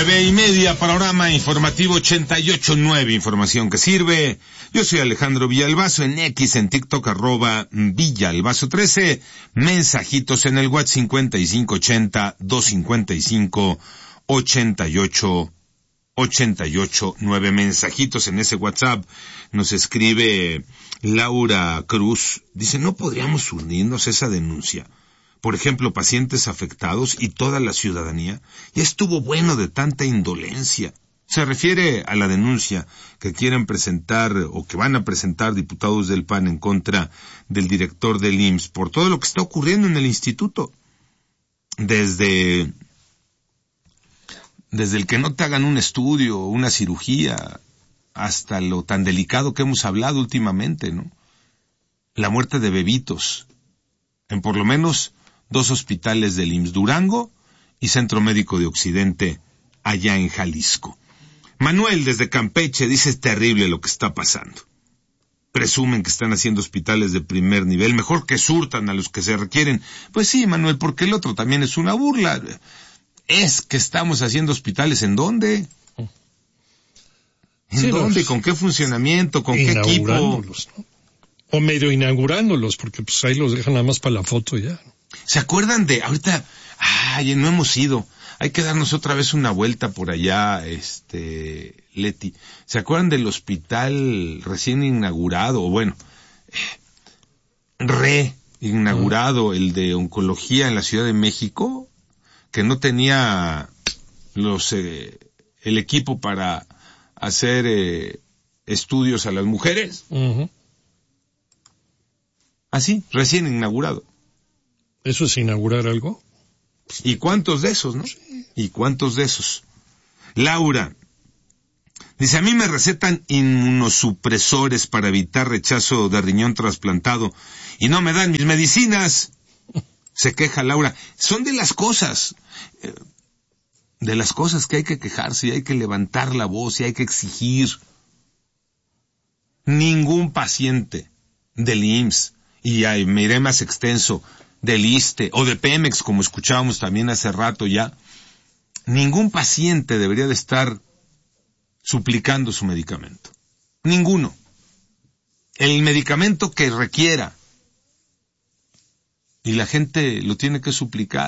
9:30, panorama informativo 88.9, información que sirve. Yo soy Alejandro Villalbazo, en X, en TikTok, @Villalbazo13, mensajitos en el WhatsApp 5580-255-8889, mensajitos en ese WhatsApp. Nos escribe Laura Cruz, dice, ¿no podríamos unirnos a esa denuncia? Por ejemplo, pacientes afectados y toda la ciudadanía. Ya estuvo bueno de tanta indolencia. Se refiere a la denuncia que quieren presentar o que van a presentar diputados del PAN en contra del director del IMSS por todo lo que está ocurriendo en el instituto. Desde el que no te hagan un estudio o una cirugía hasta lo tan delicado que hemos hablado últimamente, ¿no? La muerte de bebitos en por lo menos 2 hospitales del IMSS, Durango y Centro Médico de Occidente, allá en Jalisco. Manuel, desde Campeche, dice, es terrible lo que está pasando. Presumen que están haciendo hospitales de primer nivel, mejor que surtan a los que se requieren. Pues sí, Manuel, porque el otro también es una burla. Es que estamos haciendo hospitales, ¿en dónde? ¿En dónde? ¿Con qué funcionamiento? ¿Con qué equipo? ¿No? O medio inaugurándolos, porque pues ahí los dejan nada más para la foto y ya. ¿Se acuerdan de ahorita? Ay, no hemos ido. Hay que darnos otra vez una vuelta por allá, Leti. ¿Se acuerdan del hospital recién inaugurado? O bueno, reinaugurado, el de oncología en la Ciudad de México, que no tenía el equipo para hacer estudios a las mujeres? Uh-huh. Así, recién inaugurado. ¿Eso es inaugurar algo? ¿Y cuántos de esos, no? Sí. ¿Y cuántos de esos? Laura dice, a mí me recetan inmunosupresores para evitar rechazo de riñón trasplantado y no me dan mis medicinas. Se queja Laura. Son de las cosas que hay que quejarse y hay que levantar la voz y hay que exigir. Ningún paciente del IMSS, y me iré más extenso, del ISSSTE o de Pemex, como escuchábamos también hace rato ya, ningún paciente debería de estar suplicando su medicamento. Ninguno. El medicamento que requiera. Y la gente lo tiene que suplicar.